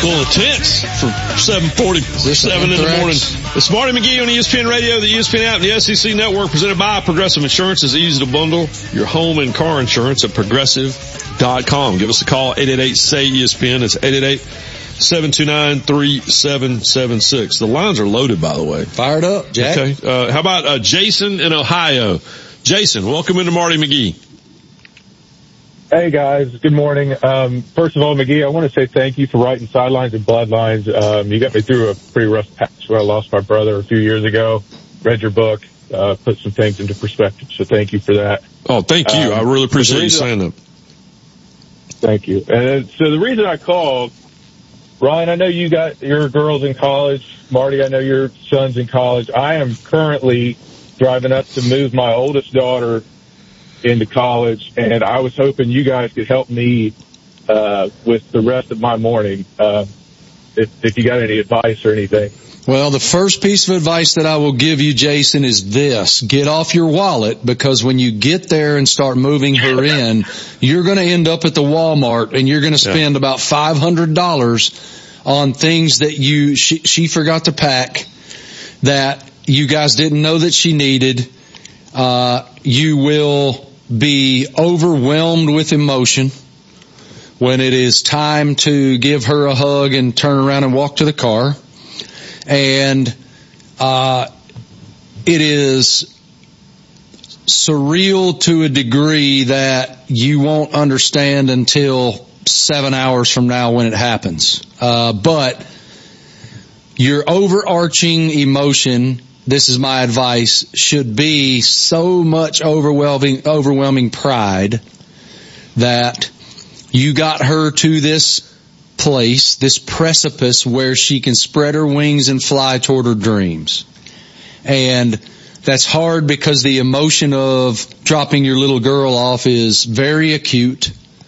A little intense for 7:47 in the morning. It's Marty McGee on ESPN Radio, the ESPN app, and the SEC Network, presented by Progressive Insurance. It's easy to bundle your home and car insurance at Progressive.com. Give us a call, 888-SAY-ESPN. It's 888-729-3776. The lines are loaded, by the way. Fired up, Jack. Okay. How about Jason in Ohio? Jason, welcome into Marty McGee. Hey guys, good morning. First of all, McGee, I want to say thank you for writing Sidelines and Bloodlines. You got me through a pretty rough patch where I lost my brother a few years ago. Read your book, put some things into perspective. So thank you for that. Oh, thank you. I really appreciate you saying that. Thank you. And so the reason I called, Ryan, I know you got your girls in college. Marty, I know your son's in college. I am currently driving up to move my oldest daughter into college, and I was hoping you guys could help me with the rest of my morning, if you got any advice or anything. Well, the first piece of advice that I will give you, Jason, is this. Get off your wallet, because when you get there and start moving her in, you're going to end up at the Walmart, and you're going to spend about $500 on things that she forgot to pack, that you guys didn't know that she needed. You will be overwhelmed with emotion when it is time to give her a hug and turn around and walk to the car. And it is surreal to a degree that you won't understand until 7 hours from now when it happens. But your overarching emotion, this is my advice, should be so much overwhelming pride that you got her to this place, this precipice where she can spread her wings and fly toward her dreams. And that's hard because the emotion of dropping your little girl off is very acute,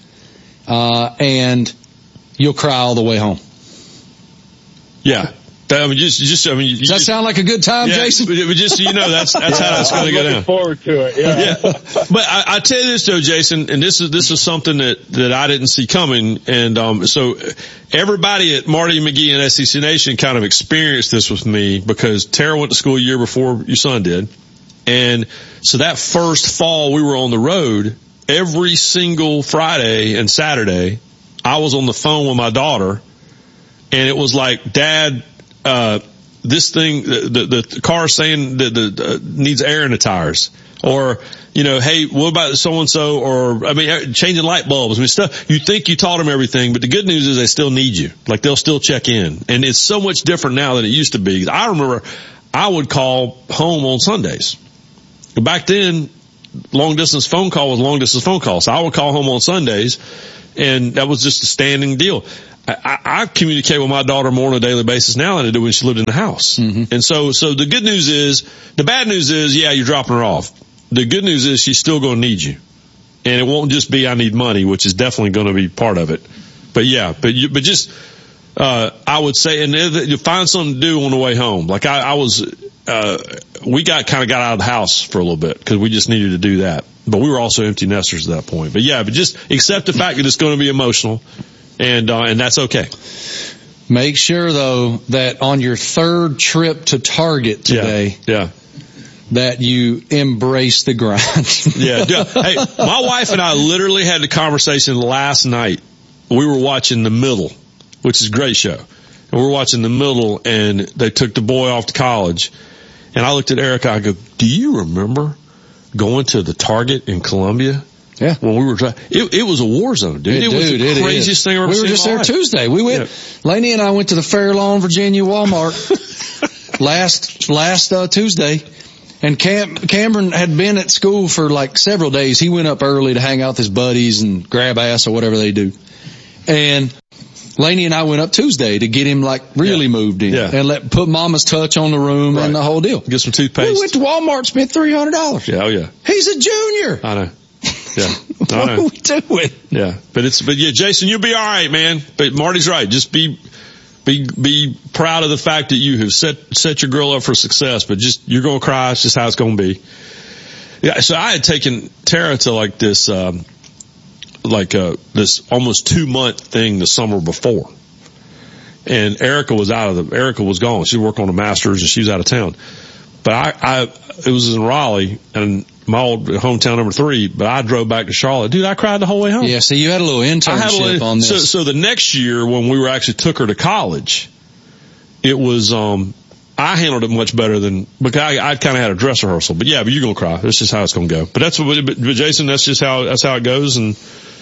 and you'll cry all the way home. Yeah. Does that sound like a good time, Jason? But just so you know, that's how it's going to go down. Looking forward to it. Yeah. But I tell you this though, Jason, and this is something that I didn't see coming, and so everybody at Marty McGee and SEC Nation kind of experienced this with me, because Tara went to school a year before your son did, and so that first fall we were on the road every single Friday and Saturday. I was on the phone with my daughter, and it was like, Dad, this thing, the car saying that needs air in the tires, or, hey, what about so-and-so, or, changing light bulbs, stuff. You think you taught them everything, but the good news is they still need you. Like, they'll still check in. And it's so much different now than it used to be. I remember I would call home on Sundays. Back then, long-distance phone call was long-distance phone call. So I would call home on Sundays, and that was just a standing deal. I communicate with my daughter more on a daily basis now than I did when she lived in the house. Mm-hmm. And so the good news is, the bad news is, yeah, you're dropping her off. The good news is she's still going to need you. And it won't just be, I need money, which is definitely going to be part of it. But yeah, I would say, and you find something to do on the way home. Like we got out of the house for a little bit because we just needed to do that. But we were also empty nesters at that point. But yeah, but just accept the fact that it's going to be emotional. And that's okay. Make sure though that on your third trip to Target today, that you embrace the grind. Yeah. Hey, my wife and I literally had the conversation last night. We were watching The Middle, which is a great show. And we were watching The Middle, and they took the boy off to college. And I looked at Erica, I go, do you remember going to the Target in Columbia? Yeah. When we were it was a war zone, dude. It was the craziest thing I've ever seen. We were just there Tuesday. We went, Lainey and I went to the Fair Lawn, Virginia Walmart last Tuesday. And Cameron had been at school for like several days. He went up early to hang out with his buddies and grab ass or whatever they do. And Lainey and I went up Tuesday to get him like really moved in and put Mama's touch on the room and the whole deal. Get some toothpaste. We went to Walmart, spent $300. Yeah, oh yeah. He's a junior. I know. Yeah. What are we doing? Yeah. But Jason, you'll be all right, man. But Marty's right. Just be proud of the fact that you have set your girl up for success, but you're going to cry. It's just how it's going to be. Yeah. So I had taken Tara to like this, this almost 2-month thing the summer before. and Erica was gone. She worked on a master's and she was out of town. But it was in Raleigh and my old hometown number 3, but I drove back to Charlotte. Dude, I cried the whole way home. Yeah, so you had a little internship on this. So the next year when we actually took her to college, it was, I handled it much better because I kind of had a dress rehearsal. But yeah, but you're going to cry. That's just how it's going to go. But but Jason, that's just how it goes. And,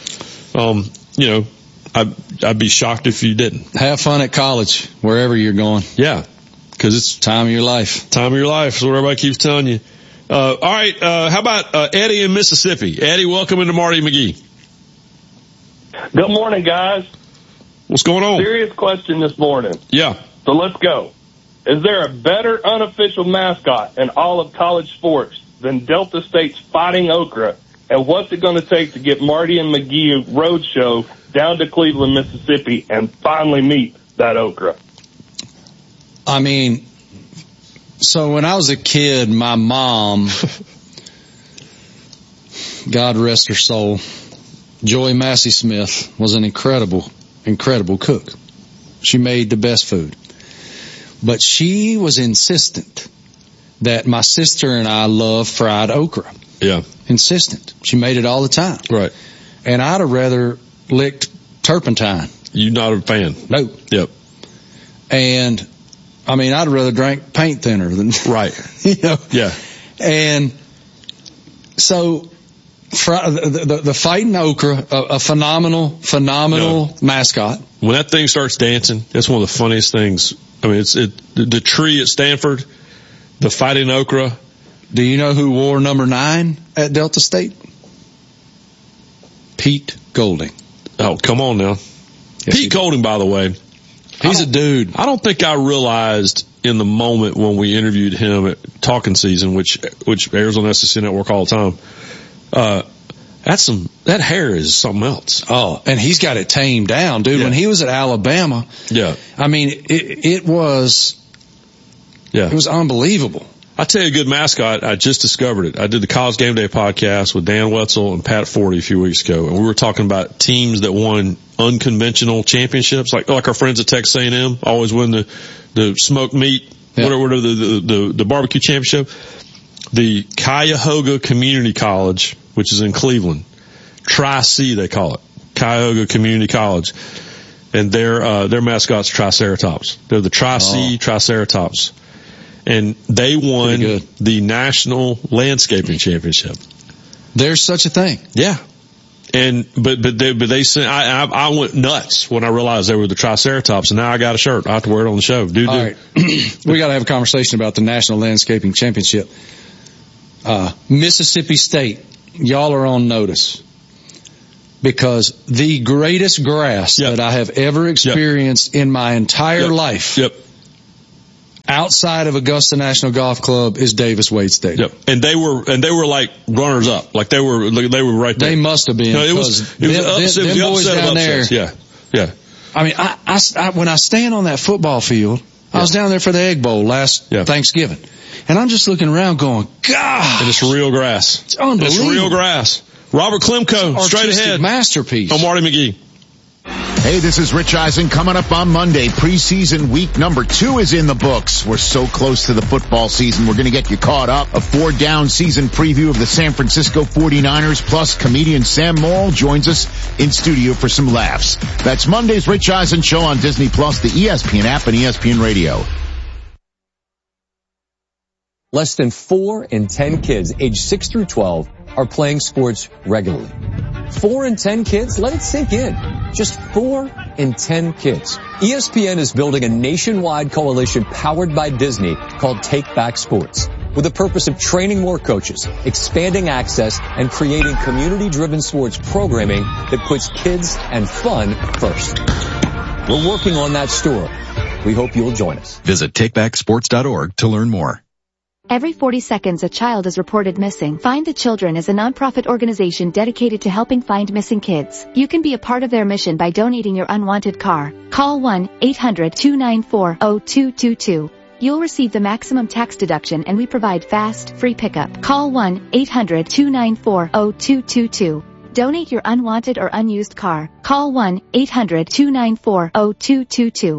I'd be shocked if you didn't. Have fun at college, wherever you're going. Yeah. Cause it's time of your life. Time of your life. That's what everybody keeps telling you. All right. How about, Eddie in Mississippi? Eddie, welcome into Marty McGee. Good morning, guys. What's going on? Serious question this morning. Yeah. So let's go. Is there a better unofficial mascot in all of college sports than Delta State's Fighting Okra? And what's it going to take to get Marty and McGee Roadshow down to Cleveland, Mississippi, and finally meet that okra? I mean, so when I was a kid, my mom, God rest her soul, Joy Massey Smith, was an incredible, incredible cook. She made the best food. But she was insistent that my sister and I love fried okra. Yeah. Insistent. She made it all the time. Right. And I'd have rather licked turpentine. You not a fan? No. Yep. And, I mean, I'd rather drink paint thinner than... Right. Yeah. And so... The Fighting Okra, a phenomenal mascot. When that thing starts dancing, that's one of the funniest things. I mean, the tree at Stanford, the Fighting Okra. Do you know who wore number 9 at Delta State? Pete Golding. Oh, come on now. Yes, Pete Golding, by the way. He's a dude. I don't think I realized in the moment when we interviewed him at Talking Season, which airs on SEC Network all the time. That hair is something else. Oh, and he's got it tamed down, dude. Yeah. When he was at Alabama, yeah, I mean, it was unbelievable. I'll tell you a good mascot. I just discovered it. I did the College Game Day podcast with Dan Wetzel and Pat Forty a few weeks ago, and we were talking about teams that won unconventional championships, like our friends at Texas A&M always win the smoked meat, whatever the barbecue championship. The Cuyahoga Community College, which is in Cleveland, Tri-C they call it, Cuyahoga Community College, and their mascot's Triceratops. They're the Tri-C Triceratops, and they won the National Landscaping Championship. There's such a thing. Yeah, and but they sent. I went nuts when I realized they were the Triceratops, and now I got a shirt. I have to wear it on the show. All right. We got to have a conversation about the National Landscaping Championship. Mississippi State, y'all are on notice because the greatest grass that I have ever experienced in my entire life outside of Augusta National Golf Club is Davis Wade Stadium. Yep. And they were like runners up. Like they were right there. They must have been. No, it was the boys down there. Yeah. I mean, I when I stand on that football field, I was down there for the Egg Bowl last Thanksgiving. And I'm just looking around going, God. And it's real grass. It's unbelievable. It's real grass. Robert Klemko, straight ahead. Masterpiece. On Marty McGee. Hey, this is Rich Eisen. Coming up on Monday, preseason week number 2 is in the books. We're so close to the football season. We're going to get you caught up. A 4-down season preview of the San Francisco 49ers, plus comedian Sam Morrill joins us in studio for some laughs. That's Monday's Rich Eisen Show on Disney Plus, the ESPN app, and ESPN Radio. Less than 4 in 10 kids aged 6 through 12 are playing sports regularly. 4 in 10 kids? Let it sink in. Just 4 in 10 kids. ESPN is building a nationwide coalition powered by Disney called Take Back Sports, with the purpose of training more coaches, expanding access, and creating community-driven sports programming that puts kids and fun first. We're working on that story. We hope you'll join us. Visit takebacksports.org to learn more. Every 40 seconds a child is reported missing. Find the Children is a nonprofit organization dedicated to helping find missing kids. You can be a part of their mission by donating your unwanted car. Call 1-800-294-0222. You'll receive the maximum tax deduction and we provide fast, free pickup. Call 1-800-294-0222. Donate your unwanted or unused car. Call 1-800-294-0222.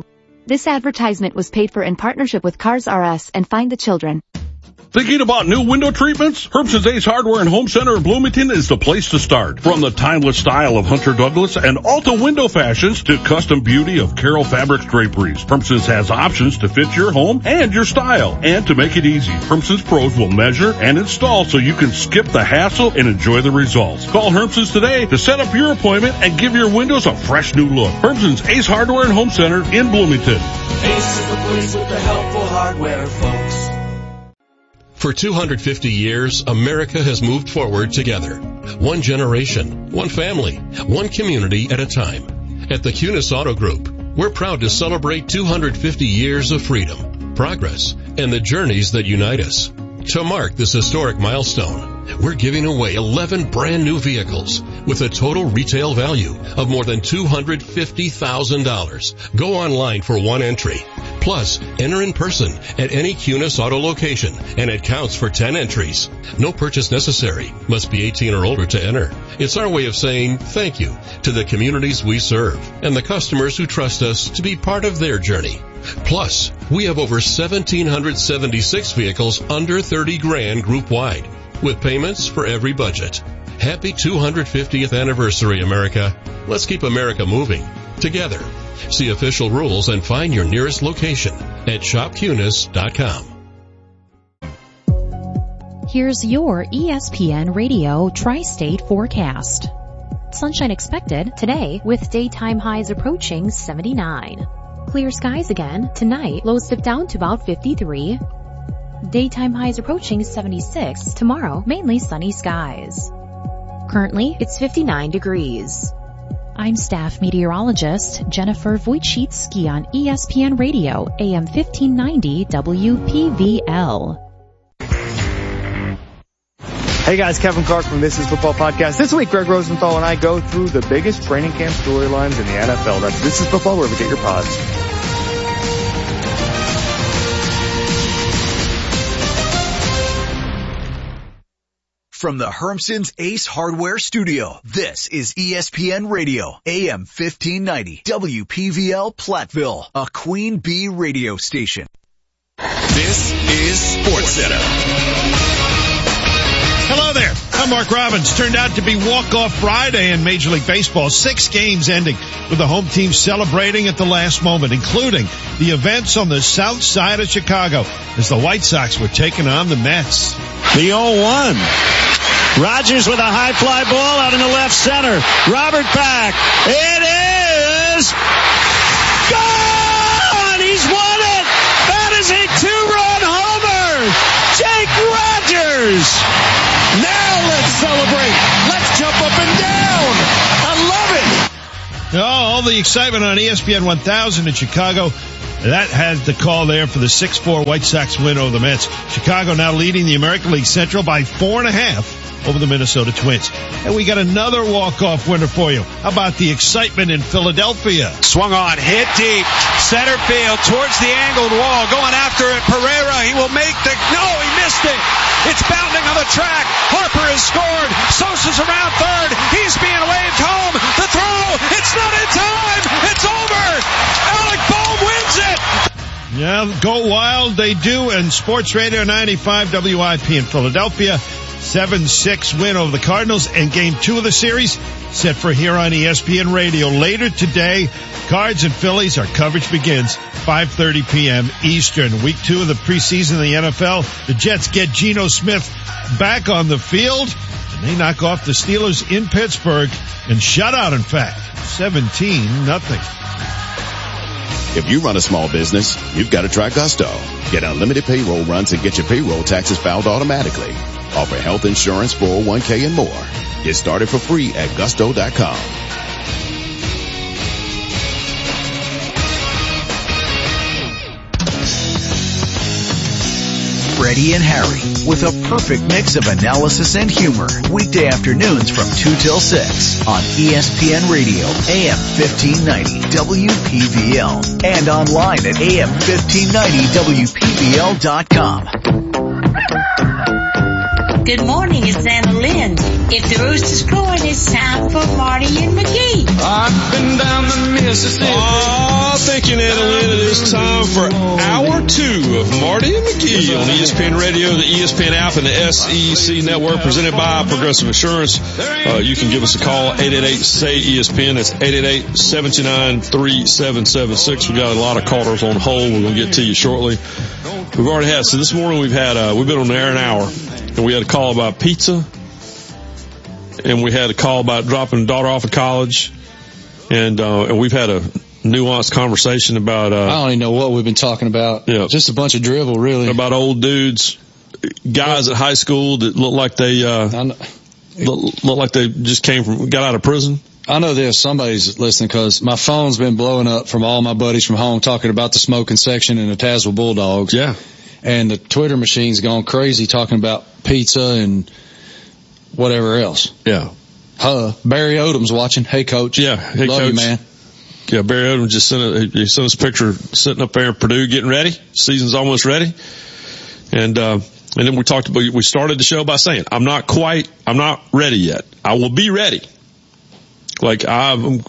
This advertisement was paid for in partnership with Cars R Us and Find the Children. Thinking about new window treatments? Herbson's Ace Hardware and Home Center in Bloomington is the place to start. From the timeless style of Hunter Douglas and Alta window fashions to custom beauty of Carroll Fabrics draperies, Herbson's has options to fit your home and your style. And to make it easy, Herbson's pros will measure and install so you can skip the hassle and enjoy the results. Call Herbson's today to set up your appointment and give your windows a fresh new look. Herbson's Ace Hardware and Home Center in Bloomington. Ace is the place with the helpful hardware, folks. For 250 years, America has moved forward together. One generation, one family, one community at a time. At the Cunis Auto Group, we're proud to celebrate 250 years of freedom, progress, and the journeys that unite us. To mark this historic milestone, we're giving away 11 brand new vehicles with a total retail value of more than $250,000. Go online for one entry. Plus, enter in person at any Cunis Auto location, and it counts for 10 entries. No purchase necessary. Must be 18 or older to enter. It's our way of saying thank you to the communities we serve and the customers who trust us to be part of their journey. Plus, we have over 1,776 vehicles under 30 grand group-wide, with payments for every budget. Happy 250th anniversary, America. Let's keep America moving together. See official rules and find your nearest location at shopcunis.com. Here's your ESPN Radio Tri-State forecast. Sunshine expected today with daytime highs approaching 79. Clear skies again tonight, lows dip down to about 53. Daytime highs approaching 76. Tomorrow, mainly sunny skies. Currently, it's 59 degrees. I'm staff meteorologist Jennifer Wojcicki on ESPN Radio, AM 1590 WPVL. Hey guys, Kevin Clark from This Is Football Podcast. This week, Greg Rosenthal and I go through the biggest training camp storylines in the NFL. That's This Is Football, wherever you get your pods. From the Hermson's Ace Hardware Studio, this is ESPN Radio, AM 1590, WPVL Platteville, a Queen Bee radio station. This is SportsCenter. Hello there. I'm Mark Robbins. Turned out to be walk-off Friday in Major League Baseball. 6 games ending with the home team celebrating at the last moment, including the events on the south side of Chicago as the White Sox were taking on the Mets. The 0-1. Rogers with a high fly ball out in the left center. Robert back. It is gone! He's won it! That is a 2-run homer! Jake Rogers! Now let's celebrate! Let's jump up and down! I love it! Oh, all the excitement on ESPN 1000 in Chicago. That had the call there for the 6-4 White Sox win over the Mets. Chicago now leading the American League Central by 4.5 over the Minnesota Twins. And we got another walk-off winner for you. How about the excitement in Philadelphia? Swung on, hit deep, center field towards the angled wall, going after it. Pereira, he will make the, no, he missed it. It's bounding on the track. Harper has scored. Sosa's around third. He's being waved home. The throw, it's not in time. It's over. Alec Bohm wins it. Yeah, go wild, they do. And Sports Radio 95 WIP in Philadelphia. 7-6 win over the Cardinals, and game 2 of the series set for here on ESPN Radio later today. Cards and Phillies, our coverage begins 5:30 p.m. Eastern. Week 2 of the preseason of the NFL. The Jets get Geno Smith back on the field, and they knock off the Steelers in Pittsburgh and shutout, in fact, 17-0. If you run a small business, you've got to try Gusto. Get unlimited payroll runs and get your payroll taxes filed automatically. Offer health insurance, 401k, and more. Get started for free at gusto.com. Freddie and Harry, with a perfect mix of analysis and humor. Weekday afternoons from 2 till 6 on ESPN Radio, AM 1590 WPVL, and online at AM1590WPVL.com. Good morning, it's Anna Lynn. If the rooster's crowing, it's time for Marty and McGee. I've been down the Mississippi. Thank you, Nana Lynn. It is time for Hour 2 of Marty and McGee on ESPN Radio, the ESPN app, and the SEC Network, presented by Progressive Insurance. You can give us a call, 888-SAY-ESPN. That's 888-729-3776. We got a lot of callers on hold. We're going to get to you shortly. We've already had, so this morning we've been on the air an hour, and we had a call about pizza, and we had a call about dropping daughter off at college, and we've had a nuanced conversation about, I don't even know what we've been talking about. Yeah. Just a bunch of drivel, really. About old dudes, guys at high school that look like they just got out of prison. I know this. Somebody's listening because my phone's been blowing up from all my buddies from home talking about the smoking section and the Tazewell Bulldogs. Yeah. And the Twitter machine's gone crazy talking about pizza and whatever else. Yeah. Barry Odom's watching. Hey, Coach. Yeah. Hey, Love Coach. you, man. Yeah, Barry Odom just sent us a picture sitting up there in Purdue getting ready. Season's almost ready. And then we started the show by saying, I'm not ready yet. I will be ready. But I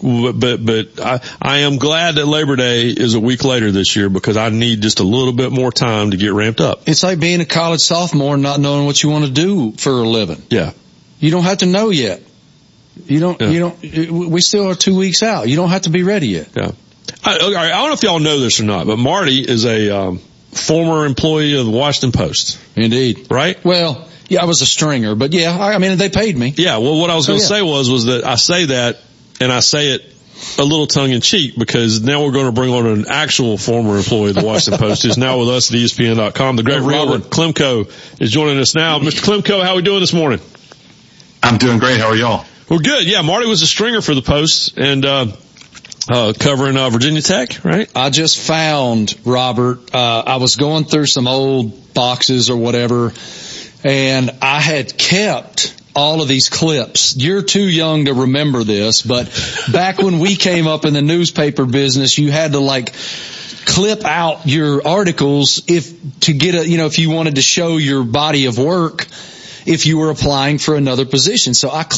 am glad that Labor Day is a week later this year because I need just a little bit more time to get ramped up. It's like being a college sophomore and not knowing what you want to do for a living. Yeah. You don't have to know yet. We still are 2 weeks out. You don't have to be ready yet. Yeah. I don't know if y'all know this or not, but Marty is a former employee of the Washington Post. Indeed. Right? Well, yeah, I was a stringer, but yeah, I mean, they paid me. Yeah, well, what I was going to say was that I say that, and I say it a little tongue in cheek because now we're going to bring on an actual former employee of the Washington Post who's now with us at ESPN.com. The great Robert Klemko is joining us now. Mr. Klemko, how are we doing this morning? I'm doing great. How are y'all? We're good. Yeah, Marty was a stringer for the Post and covering Virginia Tech, right? I just found, Robert, I was going through some old boxes or whatever, and I had kept all of these clips. You're too young to remember this, but back when we came up in the newspaper business, you had to clip out your articles if you wanted to show your body of work if you were applying for another position. So I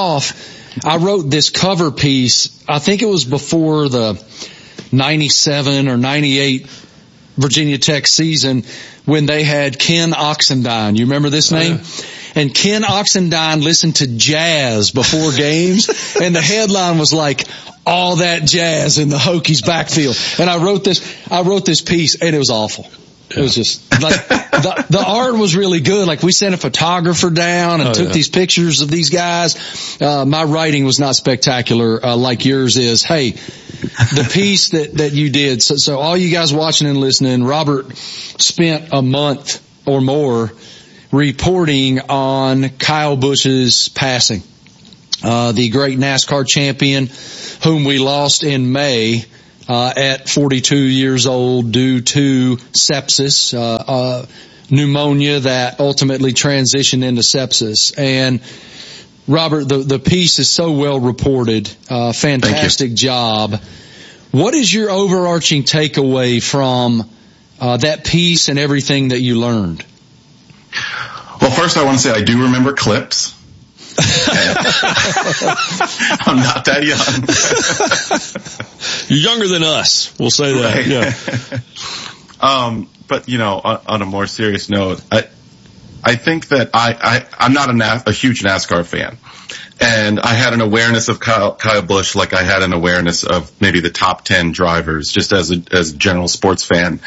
wrote this cover piece. I think it was before the 97 or 98 Virginia Tech season when they had Ken Oxendine. You remember this name? Yeah. And Ken Oxendine listened to jazz before games, and the headline was all that jazz in the Hokies backfield. And I wrote this piece, and it was awful. It was just the art was really good. We sent a photographer down and took these pictures of these guys. My writing was not spectacular, like yours is. Hey, the piece that you did. So all you guys watching and listening, Robert spent a month or more reporting on Kyle Busch's passing. The great NASCAR champion whom we lost in May, at 42 years old due to sepsis, pneumonia that ultimately transitioned into sepsis. And Robert, the piece is so well reported. Fantastic job. What is your overarching takeaway from that piece and everything that you learned? Well, first I want to say I do remember clips. I'm not that young. You're younger than us. We'll say that. Right. Yeah. But on a more serious note, I think that I'm not a huge NASCAR fan, and I had an awareness of Kyle Busch like I had an awareness of maybe the top 10 drivers, just as a general sports fan.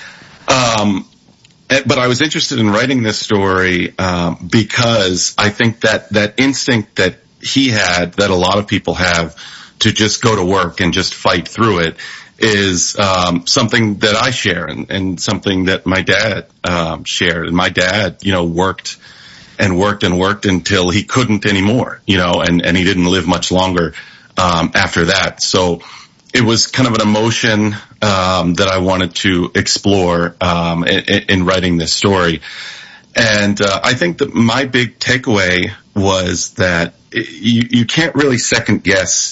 But I was interested in writing this story because I think that instinct that he had, that a lot of people have, to just go to work and just fight through it, is something that I share and something that my dad shared. And my dad, worked and worked and worked until he couldn't anymore, and he didn't live much longer after that. So it was kind of an emotion that I wanted to explore in writing this story. And I think that my big takeaway was that you can't really second guess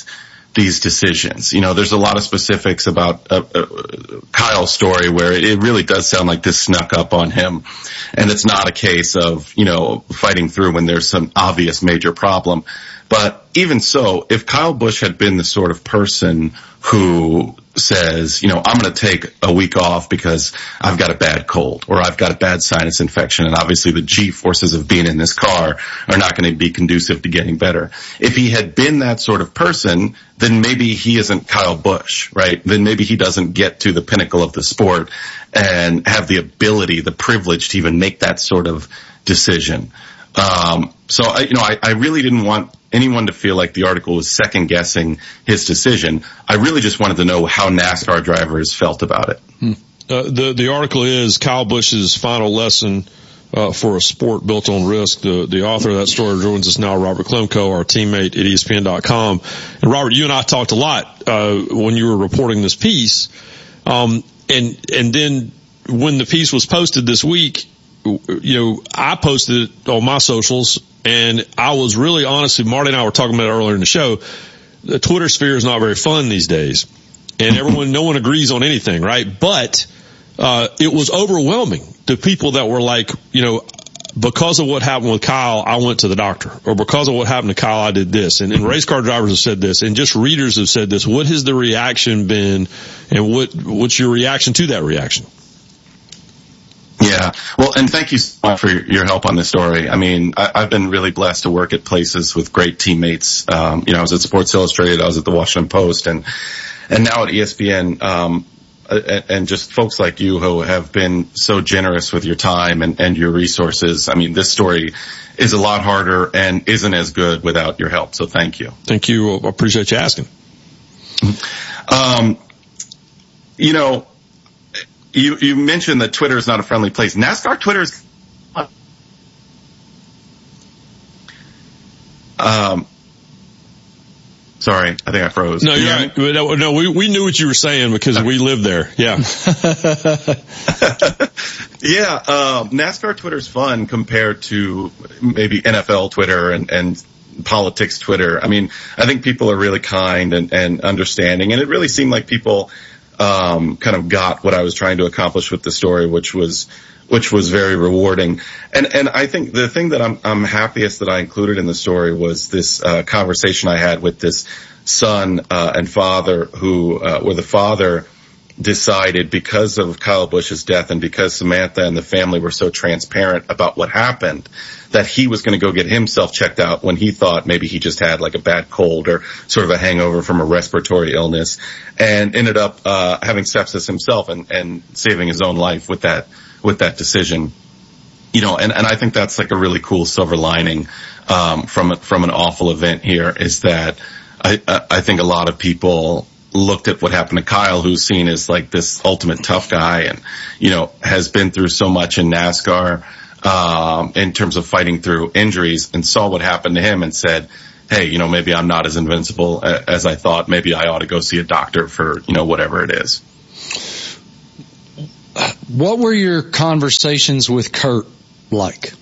these decisions. You know, there's a lot of specifics about Kyle's story where it really does sound like this snuck up on him, and it's not a case of, you know, fighting through when there's some obvious major problem. But even so, if Kyle Busch had been the sort of person who says, you know, I'm going to take a week off because I've got a bad cold or I've got a bad sinus infection, and obviously the G-forces of being in this car are not going to be conducive to getting better. If he had been that sort of person, then maybe he isn't Kyle Busch, right? Then maybe he doesn't get to the pinnacle of the sport and have the ability, the privilege to even make that sort of decision. So I really didn't want anyone to feel like the article was second guessing his decision. I really just wanted to know how NASCAR drivers felt about it. The article is Kyle Busch's final lesson for a sport built on risk. The author of that story joins us now, Robert Klemko, our teammate at ESPN.com. And Robert, you and I talked a lot when you were reporting this piece. And then when the piece was posted this week, you know, I posted it on my socials, and I was really honestly, Marty and I were talking about it earlier in the show. The Twitter sphere is not very fun these days, and no one agrees on anything, right? But it was overwhelming. The people that were like, you know, because of what happened with Kyle, I went to the doctor, or because of what happened to Kyle, I did this. And race car drivers have said this, and just readers have said this. What has the reaction been, and what's your reaction to that reaction? Yeah. Well, and thank you so much for your help on this story. I mean, I've been really blessed to work at places with great teammates. You know, I was at Sports Illustrated, I was at the Washington Post, and now at ESPN, and just folks like you who have been so generous with your time and your resources. I mean, this story is a lot harder and isn't as good without your help. So thank you. Thank you. I appreciate you asking. You know, You mentioned that Twitter is not a friendly place. NASCAR Twitter is. Sorry, I think I froze. No, you're right. No, we knew what you were saying because we lived there. Yeah. Yeah, NASCAR Twitter is fun compared to maybe NFL Twitter and politics Twitter. I mean, I think people are really kind and understanding, and it really seemed like people kind of got what I was trying to accomplish with the story, which was very rewarding. And I think the thing that I'm happiest that I included in the story was this conversation I had with this son and father where the father decided, because of Kyle Busch's death and because Samantha and the family were so transparent about what happened, that he was going to go get himself checked out when he thought maybe he just had like a bad cold or sort of a hangover from a respiratory illness, and ended up having sepsis himself and saving his own life with that decision. You know, and I think that's like a really cool silver lining from an awful event here, is that I think a lot of people looked at what happened to Kyle, who's seen as like this ultimate tough guy and, you know, has been through so much in NASCAR, in terms of fighting through injuries, and saw what happened to him and said, hey, you know, maybe I'm not as invincible as I thought. Maybe I ought to go see a doctor for, you know, whatever it is. What were your conversations with Kurt like?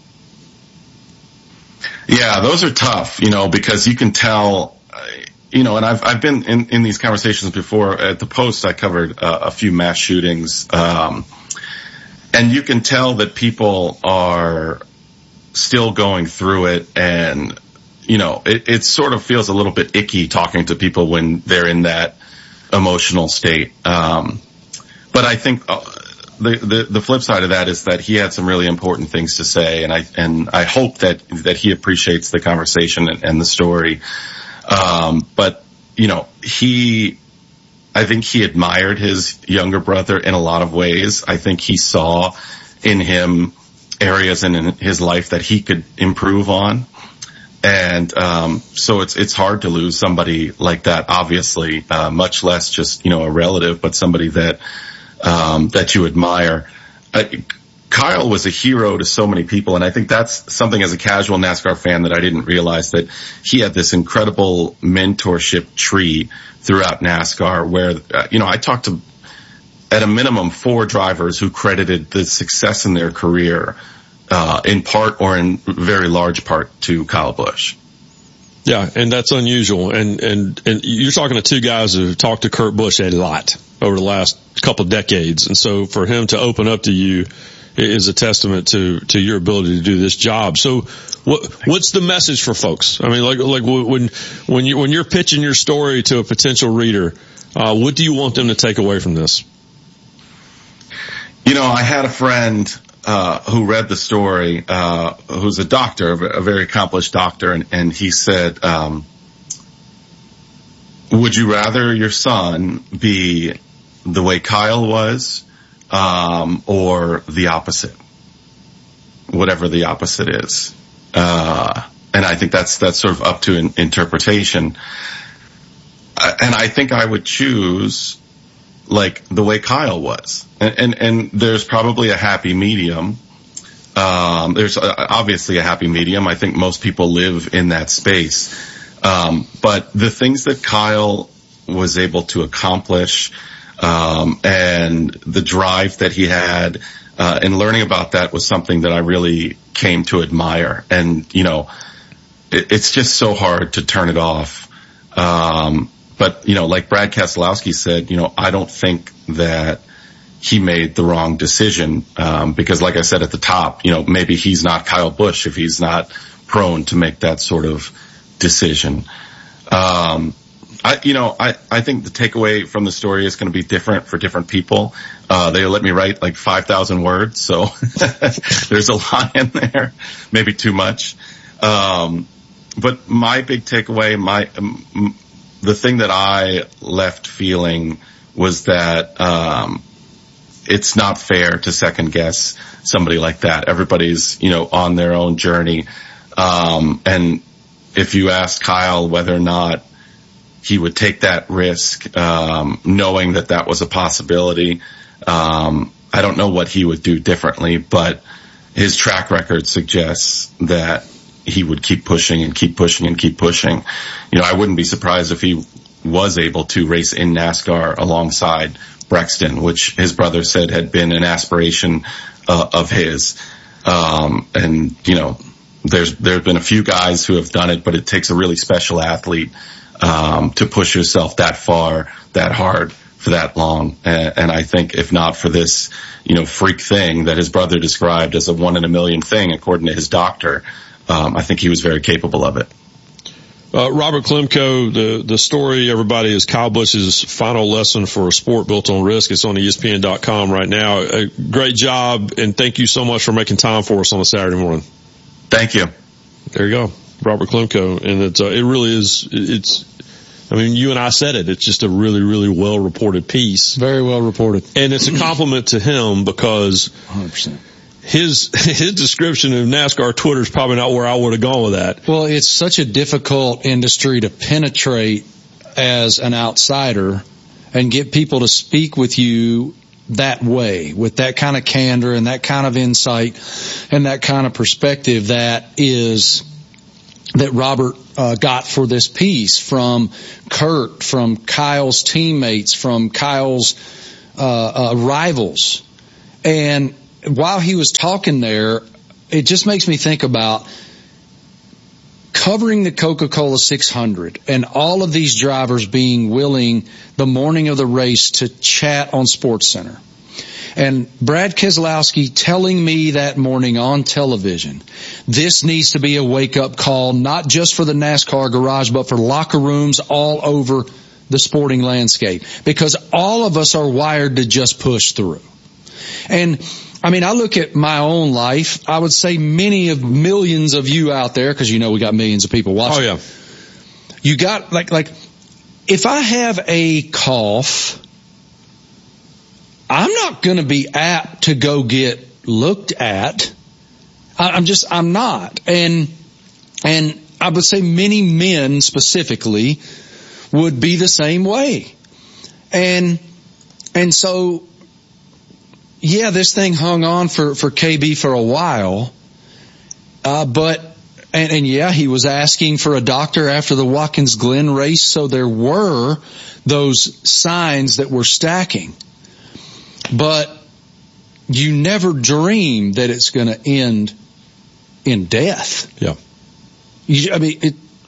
Yeah, those are tough, you know, because you can tell, you know, and I've been in these conversations before. At the Post, I covered a few mass shootings, and you can tell that people are still going through it, and, you know, it sort of feels a little bit icky talking to people when they're in that emotional state. But I think the flip side of that is that he had some really important things to say, and I hope that he appreciates the conversation and the story. But, you know, I think he admired his younger brother in a lot of ways. I think he saw in him areas in his life that he could improve on. And, so it's hard to lose somebody like that, obviously, much less just, you know, a relative, but somebody that you admire. Kyle was a hero to so many people, and I think that's something as a casual NASCAR fan that I didn't realize, that he had this incredible mentorship tree throughout NASCAR where, you know, I talked to, at a minimum, 4 drivers who credited the success in their career, in part or in very large part to Kyle Busch. Yeah, and that's unusual. And you're talking to two guys who have talked to Kurt Busch a lot over the last couple of decades. And so for him to open up to you is a testament to your ability to do this job. So what's the message for folks? I mean, like when you're pitching your story to a potential reader, what do you want them to take away from this? You know, I had a friend who read the story, who's a doctor, a very accomplished doctor, and he said, would you rather your son be the way Kyle was, or the opposite? Whatever the opposite is. And I think that's sort of up to interpretation. And I think I would choose like the way Kyle was. And there's probably a happy medium. There's obviously a happy medium. I think most people live in that space. But the things that Kyle was able to accomplish, and the drive that he had, and learning about that was something that I really came to admire. And, you know, it's just so hard to turn it off. But, you know, like Brad Keselowski said, you know, I don't think that he made the wrong decision, because like I said at the top, you know, maybe he's not Kyle Busch if he's not prone to make that sort of decision. I think the takeaway from the story is going to be different for different people. They let me write like 5,000 words, so there's a lot in there, maybe too much. But my big takeaway, the thing that I left feeling was that, it's not fair to second guess somebody like that. Everybody's, you know, on their own journey. And if you ask Kyle whether or not he would take that risk, knowing that that was a possibility, I don't know what he would do differently, but his track record suggests that he would keep pushing and keep pushing and keep pushing. You know, I wouldn't be surprised if he was able to race in NASCAR alongside Brexton, which his brother said had been an aspiration of his. And, you know, there's been a few guys who have done it, but it takes a really special athlete to push yourself that far, that hard, for that long. And I think if not for this, you know, freak thing that his brother described as a 1 in a million thing, according to his doctor, I think he was very capable of it. Robert Klemko, the story, everybody, is Kyle Busch's final lesson for a sport built on risk. It's on ESPN.com right now. A great job, and thank you so much for making time for us on a Saturday morning. Thank you. There you go, Robert Klemko. And it really is, I mean, you and I said it. It's just a really, really well reported piece. Very well reported. And it's a compliment to him because 100%. His description of NASCAR Twitter is probably not where I would have gone with that. Well, it's such a difficult industry to penetrate as an outsider and get people to speak with you that way, with that kind of candor and that kind of insight and that kind of perspective that Robert got for this piece from Kurt, from Kyle's teammates, from Kyle's rivals. And while he was talking there, it just makes me think about covering the Coca-Cola 600 and all of these drivers being willing the morning of the race to chat on SportsCenter. And Brad Keselowski telling me that morning on television, this needs to be a wake-up call, not just for the NASCAR garage, but for locker rooms all over the sporting landscape, because all of us are wired to just push through. And I mean, I look at my own life. I would say many of millions of you out there, because you know we got millions of people watching. Oh, yeah. You got, like, if I have a cough, I'm not going to be apt to go get looked at. I'm not. And I would say many men specifically would be the same way. And so, yeah, this thing hung on for KB for a while. But yeah, he was asking for a doctor after the Watkins Glen race. So there were those signs that were stacking. But you never dream that it's going to end in death. Yeah.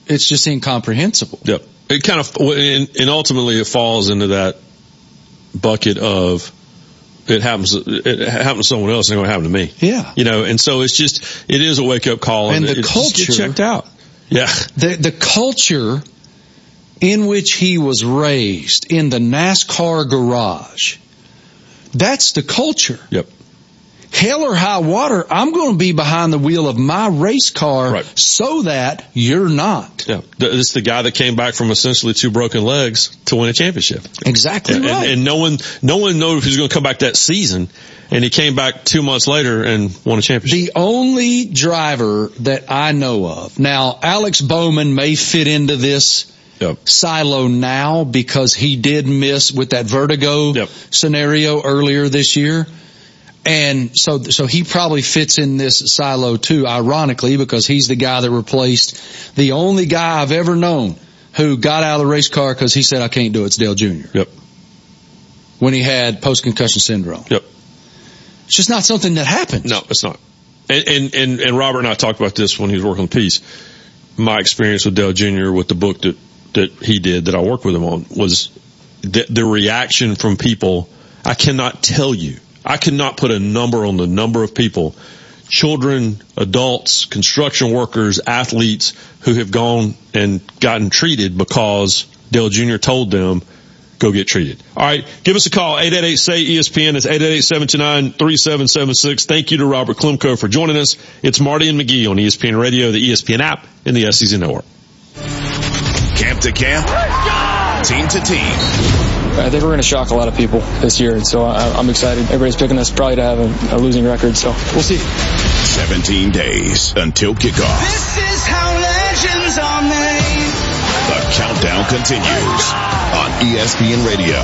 it's just incomprehensible. Yep. It kind of, and ultimately it falls into that bucket of it happens to someone else and it's going to happen to me. Yeah. And so it is a wake up call. And the culture, just get checked out. Yeah. The culture in which he was raised in the NASCAR garage, that's the culture. Yep. Hell or high water, I'm going to be behind the wheel of my race car so that you're not. Yeah. It's the guy that came back from essentially 2 broken legs to win a championship. Exactly right. And no one knew if he was going to come back that season. And he came back 2 months later and won a championship. The only driver that I know of. Now, Alex Bowman may fit into this silo now because he did miss with that vertigo scenario earlier this year. And so he probably fits in this silo too, ironically, because he's the guy that replaced the only guy I've ever known who got out of the race car because he said, I can't do it. It's Dale Jr. Yep. When he had post-concussion syndrome. Yep. It's just not something that happens. No, it's not. And Robert and I talked about this when he was working on the piece. My experience with Dale Jr. with the book that he did that I worked with him on was the reaction from people. I cannot tell you. I could not put a number on the number of people, children, adults, construction workers, athletes who have gone and gotten treated because Dale Jr. told them, go get treated. All right. Give us a call. 888-SAY-ESPN. It's 888-729-3776. Thank you to Robert Klemko for joining us. It's Marty and McGee on ESPN Radio, the ESPN app, and the SEC Network. Camp to camp, team to team. I think we're going to shock a lot of people this year, and so I'm excited. Everybody's picking us probably to have a losing record, so we'll see. 17 days until kickoff. This is how legends are made. The countdown continues on ESPN Radio.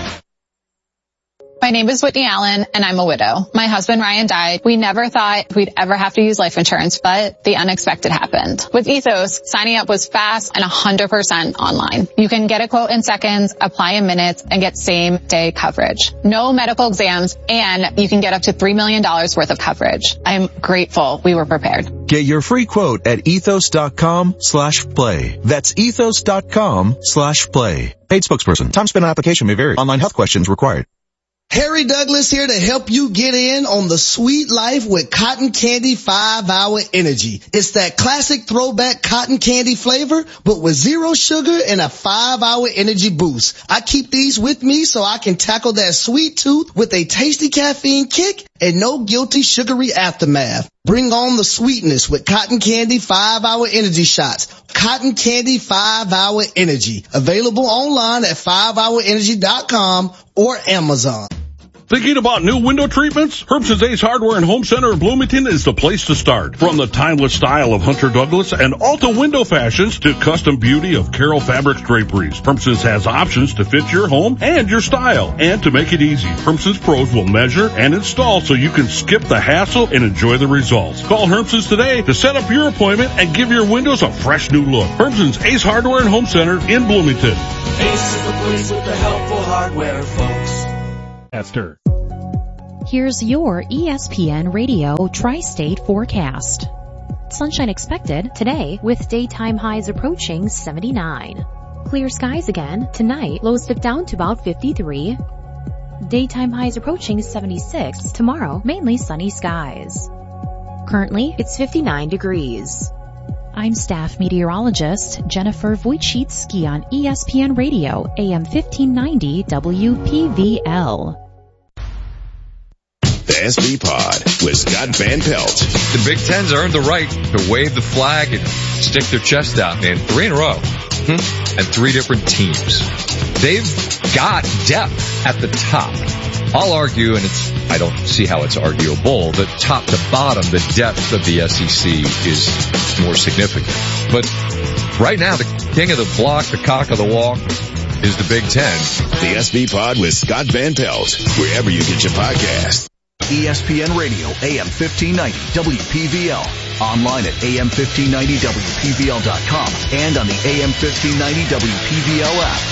My name is Whitney Allen, and I'm a widow. My husband, Ryan, died. We never thought we'd ever have to use life insurance, but the unexpected happened. With Ethos, signing up was fast and 100% online. You can get a quote in seconds, apply in minutes, and get same-day coverage. No medical exams, and you can get up to $3 million worth of coverage. I'm grateful we were prepared. Get your free quote at ethos.com/play. That's ethos.com/play. Paid spokesperson. Time spent on application may vary. Online health questions required. Harry Douglas here to help you get in on the sweet life with Cotton Candy 5-Hour Energy. It's that classic throwback cotton candy flavor, but with 0 sugar and a 5-hour energy boost. I keep these with me so I can tackle that sweet tooth with a tasty caffeine kick and no guilty sugary aftermath. Bring on the sweetness with Cotton Candy 5-Hour Energy Shots. Cotton Candy 5-Hour Energy. Available online at 5hourenergy.com or Amazon. Thinking about new window treatments? Herbst & Ace Hardware and Home Center in Bloomington is the place to start. From the timeless style of Hunter Douglas and Alta window fashions to custom beauty of Carroll Fabrics draperies, Herbst has options to fit your home and your style. And to make it easy, Herbst pros will measure and install so you can skip the hassle and enjoy the results. Call Herbst today to set up your appointment and give your windows a fresh new look. Herbst Ace Hardware and Home Center in Bloomington. Ace is the place with the helpful hardware, folks. Esther. Here's your ESPN Radio Tri-State forecast. Sunshine expected today with daytime highs approaching 79. Clear skies again tonight, lows dip down to about 53. Daytime highs approaching 76 tomorrow, mainly sunny skies. Currently, it's 59 degrees. I'm staff meteorologist Jennifer Wojcicki on ESPN Radio, AM 1590 WPVL. The SB Pod with Scott Van Pelt. The Big Ten's earned the right to wave the flag and stick their chest out, man. 3 in a row. And 3 different teams. They've got depth at the top. I'll argue, and I don't see how it's arguable, that top to bottom, the depth of the SEC is more significant. But right now, the king of the block, the cock of the walk, is the Big Ten. The SB Pod with Scott Van Pelt, wherever you get your podcast. ESPN Radio, AM 1590, WPVL. Online at AM1590WPVL.com and on the AM 1590 WPVL app.